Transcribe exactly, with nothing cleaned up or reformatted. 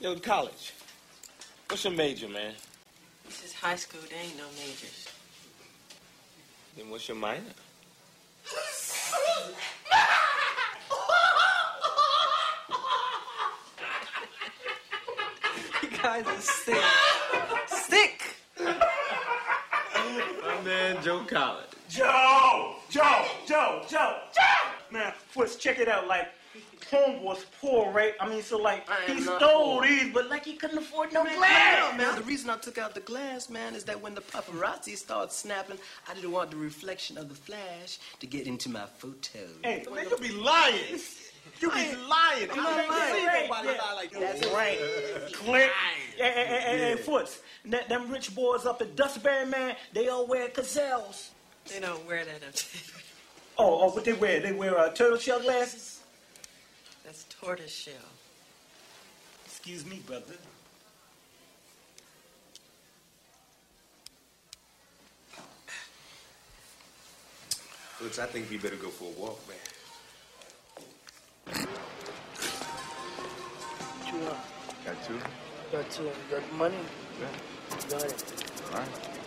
Yo, college. What's your major, man? This is high school. There ain't no majors. Then what's your minor? You guys are sick. Sick! My man, Joe College. Joe! Joe! Joe! Joe! Joe! Man, Foots, check it out. Like, homeboy's poor, right? I mean, so, like, I he am not stole poor. these, but, like, he couldn't afford no Man, glass. man, the reason I took out the glass, man, is that when the paparazzi started snapping, I didn't want the reflection of the flash to get into my photo. Hey, Man, you be lying. You be lying. I'm not lying. Ain't nobody lie like That's that. right. Click. Hey, hey, hey, hey, hey, Foots, that, them rich boys up at Dustberry, man, they all wear gazelles. They don't wear that up there. Oh, oh, what they wear? They wear uh, turtle shell glasses? That's tortoise shell. Excuse me, brother. Looks, I think we better go for a walk, man. What you want? Got two? Got two. You got money? Yeah. Got it. All right.